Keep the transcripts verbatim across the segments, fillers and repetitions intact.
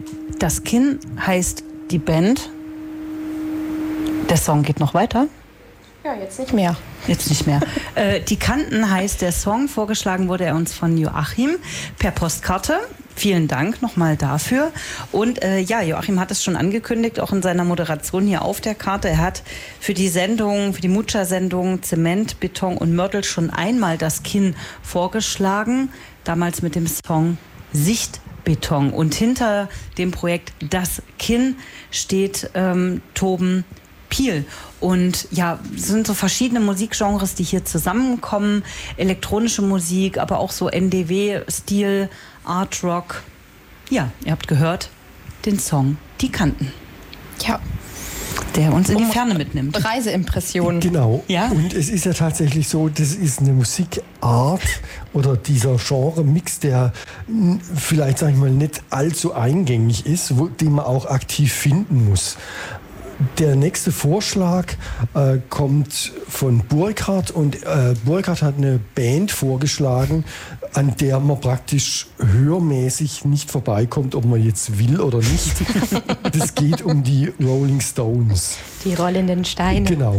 Das Kinn heißt die Band. Der Song geht noch weiter. Ja, jetzt nicht mehr. Jetzt nicht mehr. äh, die Kanten heißt der Song. Vorgeschlagen wurde er uns von Joachim per Postkarte. Vielen Dank nochmal dafür. Und äh, ja, Joachim hat es schon angekündigt, auch in seiner Moderation hier auf der Karte. Er hat für die Sendung, für die Mucha-Sendung Zement, Beton und Mörtel schon einmal das Kinn vorgeschlagen. Damals mit dem Song Sichtbeton. Und hinter dem Projekt Das Kinn steht ähm, Toben Piel. Und ja, es sind so verschiedene Musikgenres, die hier zusammenkommen. Elektronische Musik, aber auch so N D W-Stil, Art Rock. Ja, ihr habt gehört, den Song Die Kanten. Ja. Der uns in die Ferne mitnimmt. Reiseimpressionen. Genau. Ja? Und es ist ja tatsächlich so, das ist eine Musikart oder dieser Genre-Mix, der vielleicht, sag ich mal, nicht allzu eingängig ist, wo, den man auch aktiv finden muss. Der nächste Vorschlag äh, kommt von Burkhardt und äh, Burkhardt hat eine Band vorgeschlagen, an der man praktisch hörmäßig nicht vorbeikommt, ob man jetzt will oder nicht. Das geht um die Rolling Stones. Die rollenden Steine. Genau.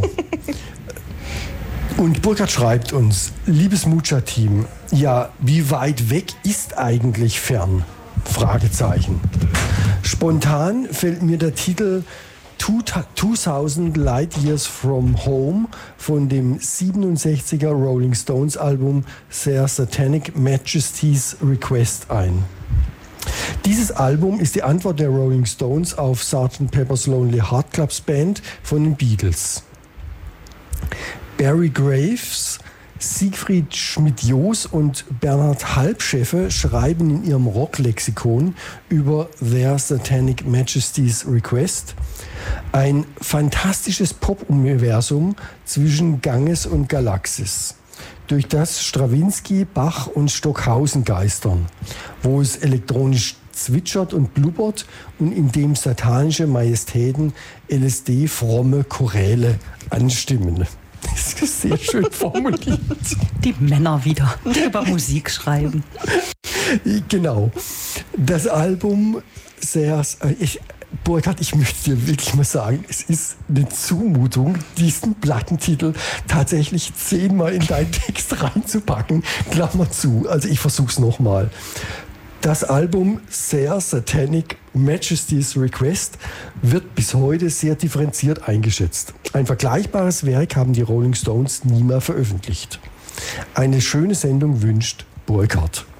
Und Burkhardt schreibt uns: Liebes Mucha-Team, ja, wie weit weg ist eigentlich fern? Fragezeichen. Spontan fällt mir der Titel zweitausend Light Years from Home von dem siebenundsechziger Rolling Stones Album Their Satanic Majesty's Request ein. Dieses Album ist die Antwort der Rolling Stones auf Sergeant Pepper's Lonely Hearts Club Band von den Beatles. Barry Graves, Siegfried Schmidt-Joos und Bernhard Halbscheffe schreiben in ihrem Rocklexikon über Their Satanic Majesty's Request: Ein fantastisches Pop-Universum zwischen Ganges und Galaxis, durch das Strawinsky, Bach und Stockhausen geistern, wo es elektronisch zwitschert und blubbert und in dem satanische Majestäten L S D-fromme Choräle anstimmen. Das ist sehr schön formuliert. Die Männer wieder, die über Musik schreiben. Genau. Das Album sehr... Ich, Burkhardt, ich möchte dir wirklich mal sagen, es ist eine Zumutung, diesen Plattentitel tatsächlich zehnmal in deinen Text reinzupacken. Klammer zu. Also ich versuch's nochmal. Das Album Their Satanic Majesty's Request wird bis heute sehr differenziert eingeschätzt. Ein vergleichbares Werk haben die Rolling Stones nie mehr veröffentlicht. Eine schöne Sendung wünscht Burkhardt.